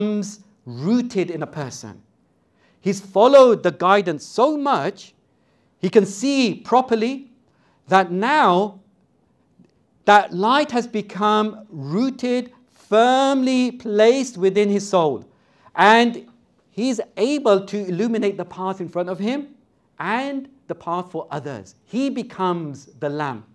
becomes rooted in a person. He's followed the guidance so much, he can see properly that now that light has become rooted, firmly placed within his soul. And he's able to illuminate the path in front of him and the path for others. He becomes the lamp.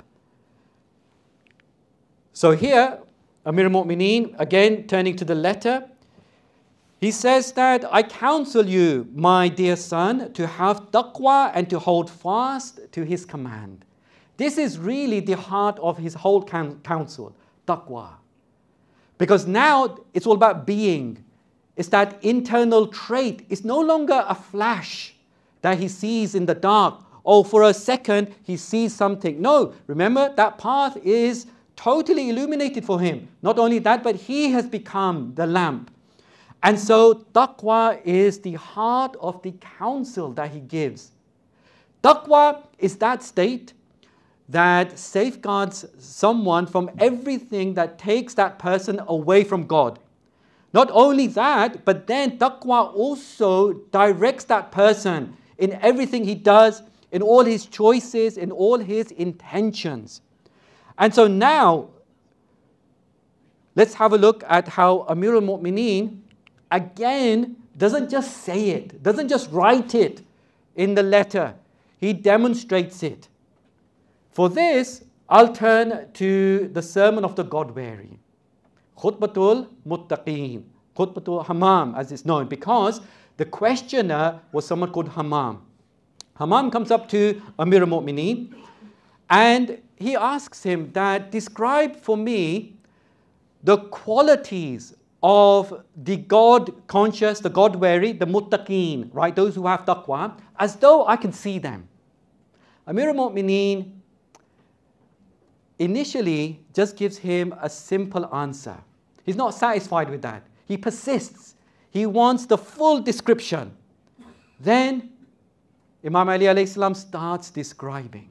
So here, Amir al-Mu'mineen, again turning to the letter, he says that I counsel you, my dear son, to have taqwa and to hold fast to his command. This is really the heart of his whole counsel, taqwa. Because now it's all about being. It's that internal trait. It's no longer a flash that he sees in the dark. Oh, for a second he sees something. No, remember that path is totally illuminated for him. Not only that, but he has become the lamp. And so taqwa is the heart of the counsel that he gives. Taqwa is that state that safeguards someone from everything that takes that person away from God. Not only that, but then taqwa also directs that person in everything he does, in all his choices, in all his intentions. And so now, let's have a look at how Amir al-Mu'mineen again doesn't just say it, doesn't just write it in the letter, he demonstrates it. For this, I'll turn to the sermon of the God-weary, Khutbatul Muttaqeen, Khutbatul Hammam as it's known, because the questioner was someone called Hammam. Hammam comes up to Amir al-Mu'mineen and he asks him that describe for me the qualities of the God-conscious, the God-weary, the muttaqeen, right? Those who have taqwa, as though I can see them. Amir al-Mu'mineen initially just gives him a simple answer. He's not satisfied with that. He persists. He wants the full description. Then Imam Ali alayhi salam starts describing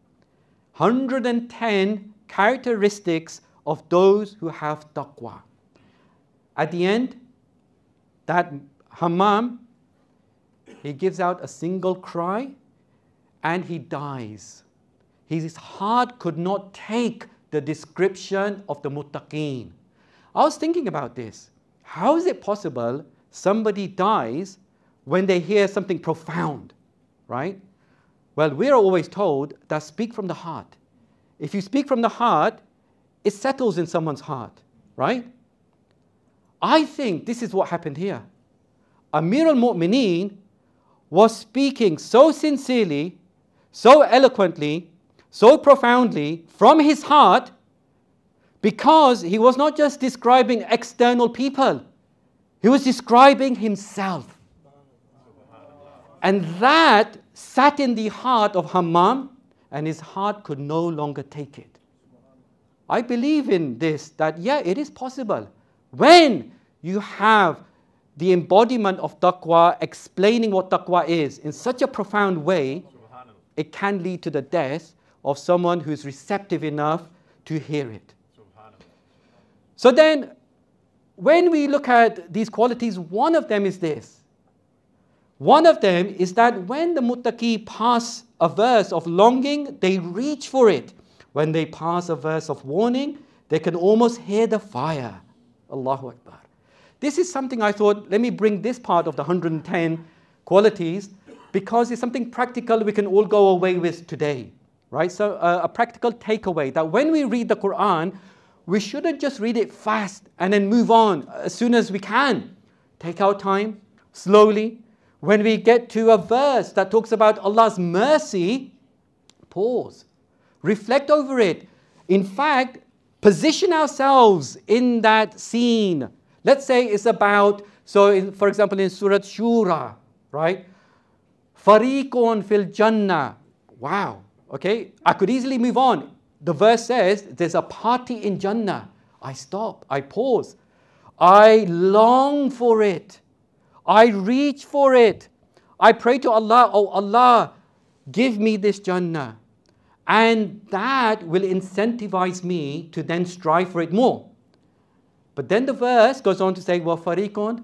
110 characteristics of those who have taqwa. At the end, that Hammam, he gives out a single cry and he dies. His heart could not take the description of the muttaqeen. I was thinking about this. How is it possible somebody dies when they hear something profound, right? Well, we are always told that speak from the heart. If you speak from the heart, it settles in someone's heart, right? I think this is what happened here. Amir al-Mu'mineen was speaking so sincerely, so eloquently, so profoundly from his heart, because he was not just describing external people, he was describing himself. And that sat in the heart of Hammam, and his heart could no longer take it. I believe in this, that yeah, it is possible. When you have the embodiment of taqwa, explaining what taqwa is in such a profound way, it can lead to the death of someone who is receptive enough to hear it. So then, when we look at these qualities, one of them is this. One of them is that when the muttaqi pass a verse of longing, they reach for it. When they pass a verse of warning, they can almost hear the fire. Allahu Akbar. This is something I thought, let me bring this part of the 110 qualities, because it's something practical we can all go away with today. Right? So a practical takeaway that when we read the Quran, we shouldn't just read it fast and then move on as soon as we can. Take our time, slowly. When we get to a verse that talks about Allah's mercy, pause. Reflect over it. In fact, position ourselves in that scene. Let's say it's about, for example, in Surah Shura, right? Fariqun fil Jannah. Wow. Okay, I could easily move on. The verse says there's a party in Jannah. I stop, I pause. I long for it. I reach for it. I pray to Allah, oh Allah, give me this Jannah. And that will incentivize me to then strive for it more. But then the verse goes on to say, وَفَرِيقٌ